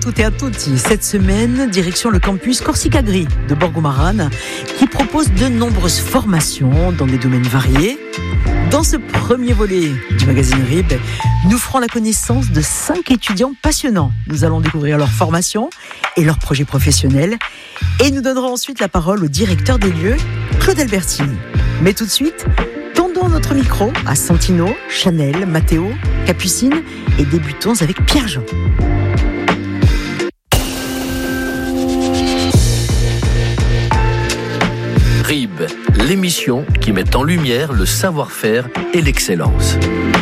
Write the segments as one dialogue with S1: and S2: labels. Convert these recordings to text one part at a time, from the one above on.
S1: tutte et a tutti. Cette semaine, direction le campus Corsica Gri de Borgo Marane, qui propose de nombreuses formations dans des domaines variés. Dans ce premier volet du magazine RIB, nous ferons la connaissance de 5 étudiants passionnants. Nous allons découvrir leur formation et leurs projets professionnels. Et nous donnerons ensuite la parole au directeur des lieux, Claude Albertini. Mais tout de suite, tendons notre micro à Santino, Chanel, Matteo, Capucine et débutons avec Pierre-Jean.
S2: RIB, l'émission qui met en lumière le savoir-faire et l'excellence.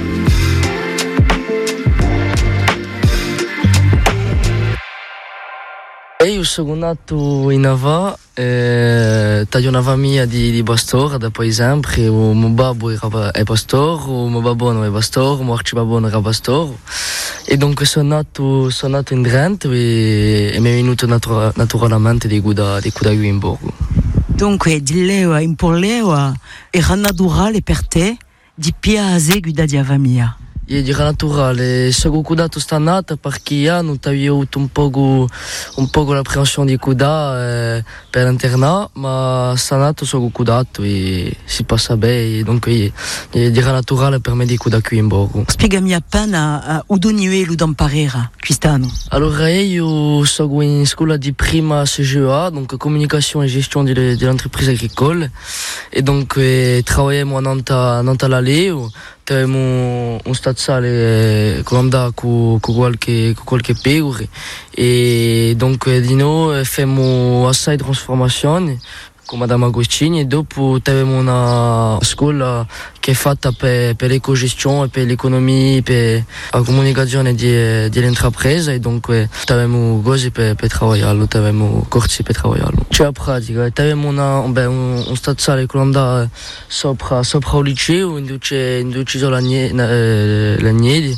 S3: Io sono nato in Ava, taglio una famiglia di pastori, da poi sempre, o mio babbo è pastore, o mio babbo è pastore, o mio arcibabbo era pastore. E dunque sono nato in Trento e mi è venuto naturalmente di guida qui in Borgo.
S1: Dunque, dill'eua in porleua era naturale per te di piace guida di Avamia.
S3: E era naturale, sono guidato stannata perché hanno avuto un poco l'appréhension di guida per l'internat, ma stannata sono guidato e si passa bene, dunque era naturale per me di guidare qui in Borgo.
S1: Spiegami appena udoniue l'udamparera, quest'anno.
S3: Allora io sono in scuola di prima CGEA, donc comunication e gestione dell'entreprise agricole, e dunque lavoriamo a Nantalaleo. Avevamo un stazzale che andava con qualche pecore e dunque di noi facciamo assai trasformazioni con Madame Agostini e dopo avevamo una scuola che è fatta per l'ecogestione, per l'economia, per la comunicazione dell'intrapresa e dunque avevamo cose per lavorare, avevamo corsi per lavorare. C'è la pratica, avevamo un stazzale che andava sopra il liceo, in cui ci sono l'agnelli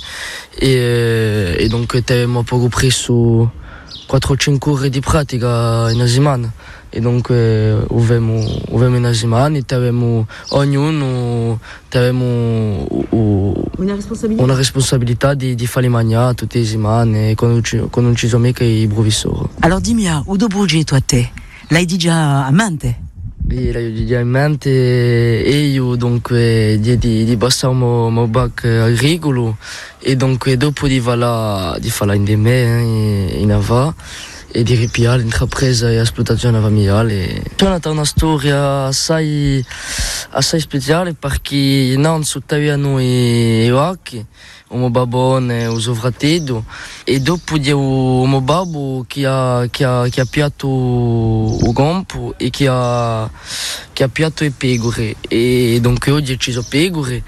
S3: e dunque avevamo poco preso 4-5 ore di pratica in settimana. E dunque avevamo una settimana e ognuno avevamo una responsabilità di farli mangiare tutte le settimane con un ciso mica i professori.
S1: Allora dimmi, Udo progetto a te? L'hai già a mente?
S3: L'ho già in mente e io dunque di passare il mio bac agricolo e dunque dopo di farla in me in Ava e di ripiare l'intrapresa e esplotazione familiare. C'è una storia assai speciale perché innanzi noi i vacchi, il mio babbo e il suo fratello e dopo di il mio babbo che ha piatto il campo e che ha piatto le pecore e dunque oggi ho deciso pecore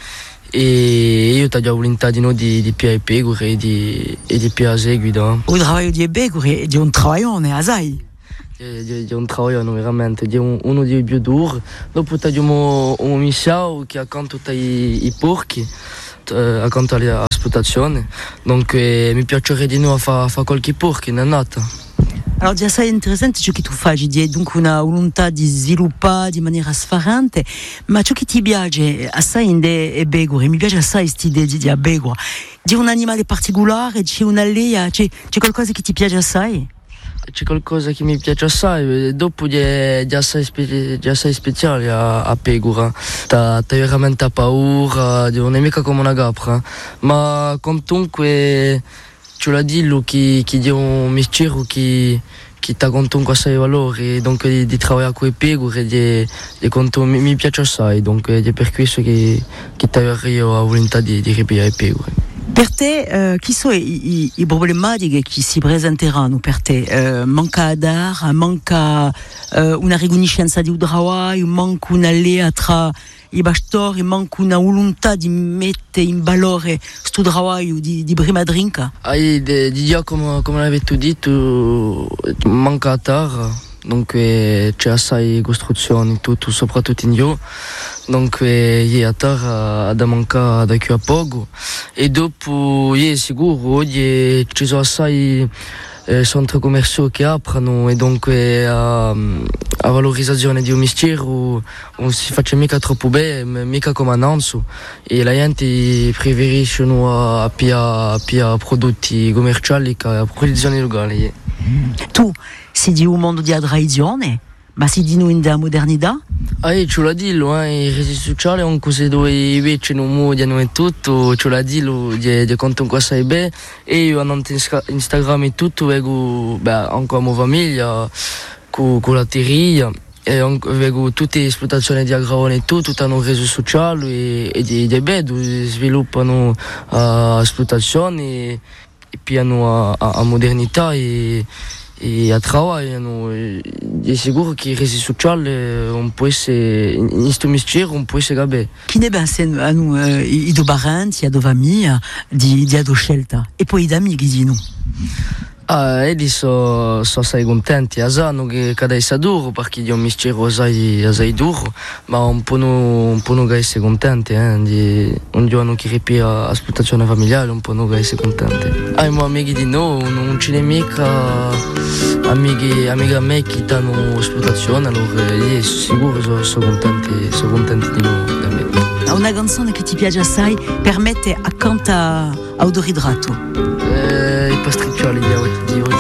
S3: e io ho volontà di piare pecore e di piare seguida.
S1: Il lavoro di pecore è un lavoro, assai.
S3: È un lavoro veramente, è uno dei più duri. Dopo abbiamo un missaio che accanto ai porchi, accanto all'esplotazione, dunque mi piacerebbe di nuovo fare qualche porco in annata.
S1: Allora, già sai interessante ciò che tu fai, è dunque una volontà di sviluppare in maniera sfarante, ma ciò che ti piace assai in è begore, mi piace assai questa idea di begora. C'è un animale particolare, c'è una lea, c'è qualcosa che ti piace assai?
S3: C'è qualcosa che mi piace assai, dopo è assai speciale a pegora, t'ha veramente paura, non è mica come una capra, ma comunque ce l'ha dillo che è un mestiere che ti comunque assai valore, dunque di lavorare con le pecore mi piace assai, dunque è per questo che io ho volontà di ripiare le pecore.
S1: Per te, chi sono i problematiche che si presenteranno per te? Manca d'art, manca una riconoscenza di un lavoro, manca una lea tra i pastori, manca una volontà di mettere in valore questo lavoro di prima drinka?
S3: Di dire come l'avete detto, manca d'art. Dunque c'è assai costruzioni, tutto, soprattutto in Dio. Dunque a terra da mancare da qui a poco. E dopo sicuro oggi ci sono assai centri commerciali che aprono e dunque a valorizzazione di un mestiere non si faccia mica troppo bene, mica come annuncio, e la gente preferiscono a pia prodotti commerciali che a produzioni locali.
S1: Tu si di un mondo di tradizione, ma si di noi in modernità?
S3: Ce l'ha dillo, i reti sociali sono cose dove invece non muoiono e tutto, ce l'ha dillo, di conto in cosa è bene, e io andando Instagram e tutto, vedo anche la mia famiglia, con la teoria, e vedo tutte le esploitazioni di agravone e tutto hanno reso sociale e di vedo, sviluppano esploitazioni e piano a modernità e a lavoro. È sicuro che il reso sociale non può essere, in questo mestiere non può essere bene.
S1: Chi ne pensa i do parenti, i do famiglia di scelta e poi i amici di noi?
S3: Elli sono assai contenti, sanno che cada sia duro perché è un mestiere assai duro, ma un po' non essere contenti, non hanno chi ripia l'esploitazione familiare, un po' non essere contenti. I miei amici di noi non ce n'è mica amici a me che danno esploitazione, allora io sicuro sono contenti di noi, da me.
S1: Una canzone che ti piace assai permette accanto a odoridrato.
S3: I pastriccioli di oggi.